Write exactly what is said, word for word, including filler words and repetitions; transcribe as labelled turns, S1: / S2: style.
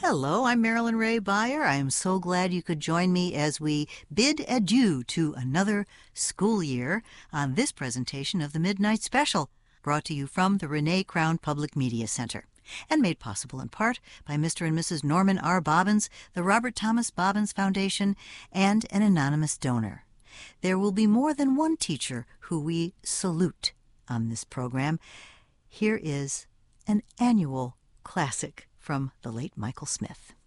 S1: Hello, I'm Marilyn Ray Beyer. I am so glad you could join me as we bid adieu to another school year on this presentation of the Midnight Special, brought to you from the Renee Crown Public Media Center, and made possible in part by Mister and Missus Norman R. Bobbins, the Robert Thomas Bobbins Foundation, and an anonymous donor. There will be more than one teacher who we salute on this program. Here is an annual classic from the late Michael Smith.